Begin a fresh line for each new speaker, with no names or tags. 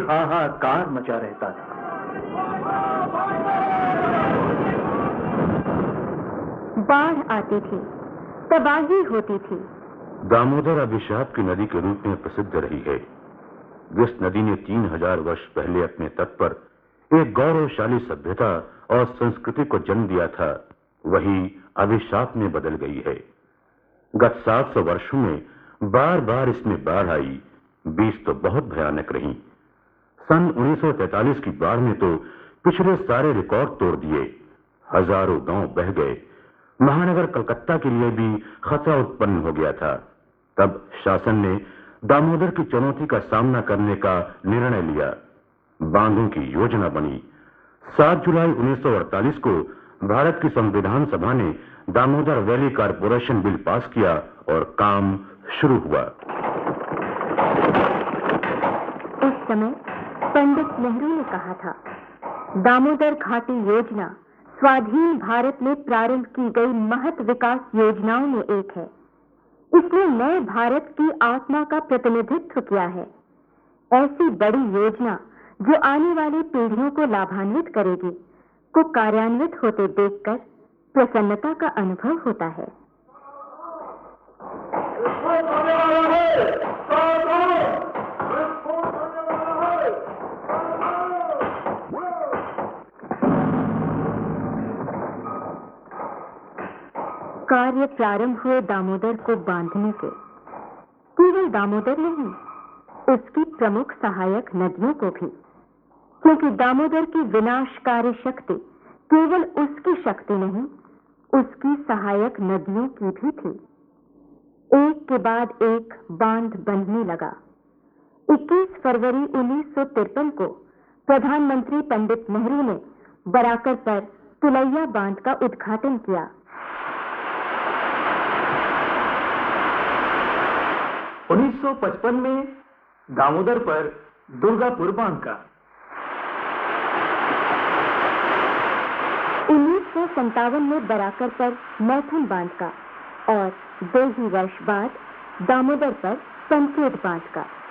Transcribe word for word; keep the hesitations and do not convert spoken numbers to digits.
हाहाकार मचा रहता था।
बाढ़ आती थी, तबाही होती थी।
दामोदर अभिशाप की नदी के रूप में प्रसिद्ध रही है। जिस नदी ने तीन हजार वर्ष पहले अपने तट पर एक गौरवशाली सभ्यता और संस्कृति को जन्म दिया था, वही अभिशाप में बदल गई है। गत सात सौ वर्षों में बार बार इसमें बाढ़ आई। बीस तो बहुत भयानक रही। सन उन्नीस सौ तैंतालीस की बाढ़ ने तो पिछले सारे रिकॉर्ड तोड़ दिए। हजारों गांव बह गए। महानगर कलकत्ता के लिए भी खतरा उत्पन्न हो गया था। तब शासन ने दामोदर की चुनौती का सामना करने का निर्णय लिया। बांधों की योजना बनी। सात जुलाई उन्नीस सौ अड़तालीस को भारत की संविधान सभा ने Damodar valley corporation bill pass किया और काम शुरू हुआ।
उस समय पंडित नेहरू ने कहा था, दामोदर घाटी योजना स्वाधीन भारत में प्रारंभ की गई महत विकास योजनाओं में एक है। इसने नए भारत की आत्मा का प्रतिनिधित्व किया है। ऐसी बड़ी योजना जो आने वाली पीढ़ियों को लाभान्वित करेगी, को कार्यान्वित होते देखकर प्रसन्नता का अनुभव होता है। कार्य प्रारंभ हुए दामोदर को बांधने से केवल दामोदर नहीं, उसकी प्रमुख सहायक नदियों को भी, क्योंकि दामोदर की विनाशकारी शक्ति केवल उसकी शक्ति नहीं, उसकी सहायक नदियों की भी थी। एक के बाद एक बांध बनने लगा। इक्कीस फरवरी उन्नीस सौ तिरपन को प्रधानमंत्री पंडित नेहरू ने बराकर पर तुलैया बांध का उद्घाटन किया।
उन्नीस सौ पचपन में दामोदर पर दुर्गापुर बांध का,
उन्नीस सौ संतावन में बराकर पर मैथुन बांध का और दो ही वर्ष बाद दामोदर पर संकेत बांध का।